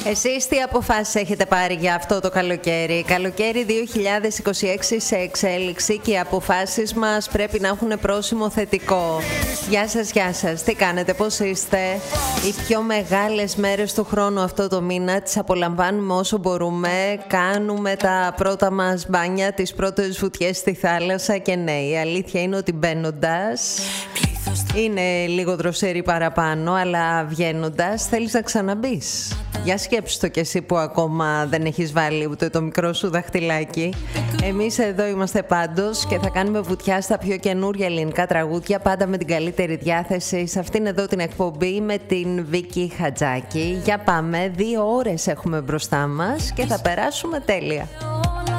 Εσείς τι αποφάσεις έχετε πάρει για αυτό το καλοκαίρι? Καλοκαίρι 2026 σε εξέλιξη και οι αποφάσεις μας πρέπει να έχουν πρόσημο θετικό. Γεια σας, γεια σας. Τι κάνετε, πώς είστε? Οι πιο μεγάλες μέρες του χρόνου αυτό το μήνα τις απολαμβάνουμε όσο μπορούμε. Κάνουμε τα πρώτα μας μπάνια, τις πρώτες βουτιές στη θάλασσα και ναι, η αλήθεια είναι ότι μπαίνοντας είναι λίγο δροσερή παραπάνω, αλλά βγαίνοντας θέλεις να ξαναμπείς. Για σκέψου το κι εσύ που ακόμα δεν έχεις βάλει ούτε το μικρό σου δαχτυλάκι. Εμείς εδώ είμαστε πάντως και θα κάνουμε βουτιά στα πιο καινούρια ελληνικά τραγούδια, πάντα με την καλύτερη διάθεση σε αυτήν εδώ την εκπομπή με την Βίκη Χατζάκη. Για πάμε, 2 ώρες έχουμε μπροστά μας και θα περάσουμε τέλεια.